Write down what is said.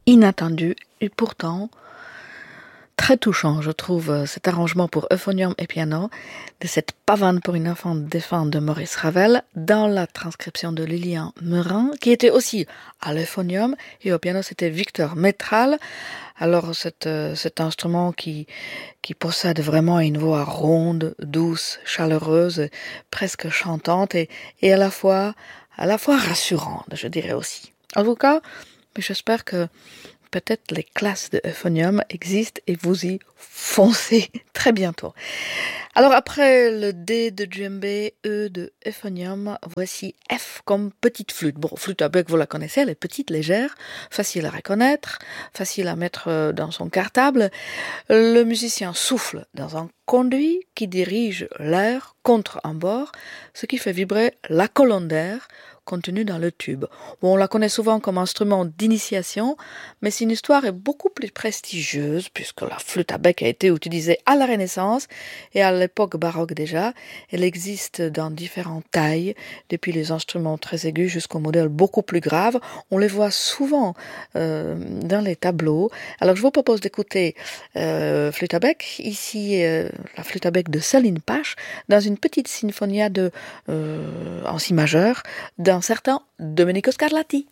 inattendu et pourtant très touchant, je trouve, cet arrangement pour euphonium et piano de cette pavane pour une enfant défunte de Maurice Ravel dans la transcription de Lilian Merin, qui était aussi à l'euphonium et au piano c'était Victor Métral. Alors cet instrument qui possède vraiment une voix ronde, douce, chaleureuse, presque chantante et à la fois rassurante, je dirais aussi. En tout cas, j'espère que peut-être les classes de euphonium existent et vous y foncez très bientôt. Alors après le D de djembé, E de euphonium, voici F comme petite flûte. Bon, flûte à bec, vous la connaissez, elle est petite, légère, facile à reconnaître, facile à mettre dans son cartable. Le musicien souffle dans un conduit qui dirige l'air contre un bord, ce qui fait vibrer la colonne d'air contenue dans le tube. Bon, on la connaît souvent comme instrument d'initiation, mais son histoire est beaucoup plus prestigieuse puisque la flûte à bec a été utilisée à la Renaissance et à l'époque baroque déjà. Elle existe dans différentes tailles, depuis les instruments très aigus jusqu'aux modèles beaucoup plus graves. On les voit souvent dans les tableaux. Alors je vous propose d'écouter flûte à bec, ici la flûte à bec de Céline Pache, dans une petite sinfonia en si majeur d'un certain Domenico Scarlatti.